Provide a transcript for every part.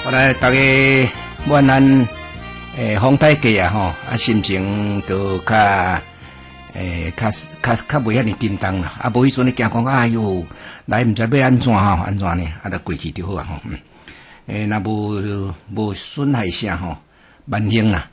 后来大家问咱风台价啊吼，啊心情都较袂遐尼紧张啦，啊无迄阵你惊讲哎哟，来毋知要安怎吼，安怎呢？啊，得过去就好啊吼。若无损害啥吼，万幸啦。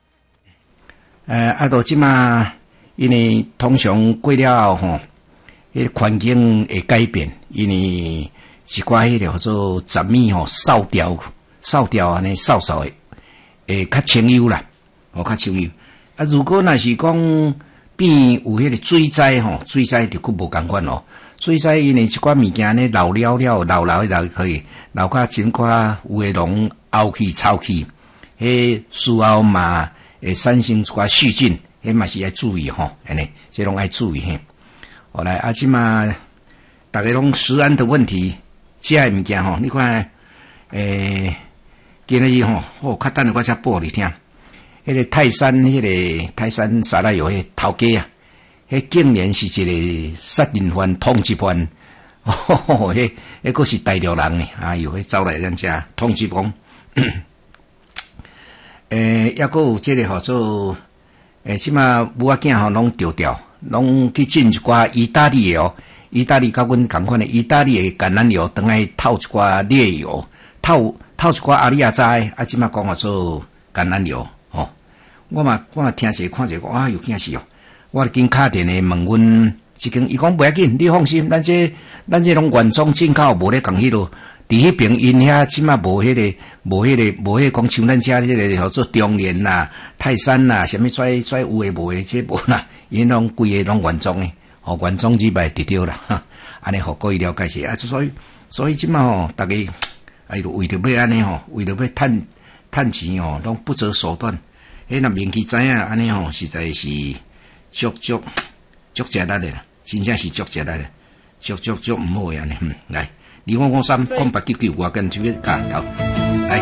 啊到即马，因为通常过了后吼，迄个环境会改变，因为一寡迄个叫做杂物吼扫掉安尼扫的，会较清幽啦，较清幽。啊，如果若是讲变有迄个水灾吼，水灾就佫无共款咯。水灾因为一寡物件呢漏可以，漏甲真寡有诶拢凹去臭去，迄事后嘛会产生一寡细菌，迄嘛是要注意吼，安尼，这拢爱注意嘿。后来啊，即嘛大家拢食安的问题，食诶物件吼，你看今日吼，较等下我才报你听。迄个泰山沙拉油迄头家啊，迄竟然是一个杀人犯、通缉犯，迄个是大陆人呢，哎呦，迄走来咱遮通缉犯，抑个有即个叫做即马母仔囝吼拢掉，拢去进一寡意大利的哦，意大利甲阮共款的意大利的橄榄油，等来透一寡劣油，透一寡阿里亚仔，啊，即马讲做橄榄油。我嘛听者看者讲啊，有惊死哦！我紧敲电话问阮即间，伊讲袂要紧，你放心，咱这拢原装进口，无咧讲迄落。伫迄边因遐即马无迄个讲像咱遮迄个叫做中联啦、泰山啦，啥物拽有诶无诶，这无啦，因拢规个拢原装诶，原装之卖得着啦，哈，安尼互各位了解些啊，所以即马吼，大家哎为着要安尼吼，为着要趁钱吼，拢不择手段。迄若名气知影安尼吼，实在是足值力的啦，真正是足值力的，足毋好安尼。来，2553，讲899，我跟这个讲头。